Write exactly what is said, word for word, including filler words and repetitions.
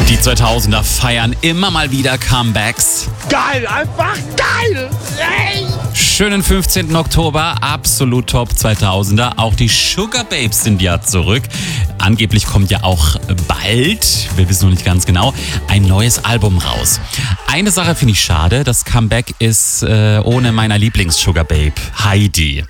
Die zweitausender feiern immer mal wieder Comebacks. Geil, einfach geil! Ey. Schönen fünfzehnten Oktober, absolut top zweitausender. Auch die Sugar Babes sind ja zurück. Angeblich kommt ja auch bald, wir wissen noch nicht ganz genau, ein neues Album raus. Eine Sache finde ich schade, das Comeback ist äh, ohne meiner Lieblings-Sugar Babe, Heidi.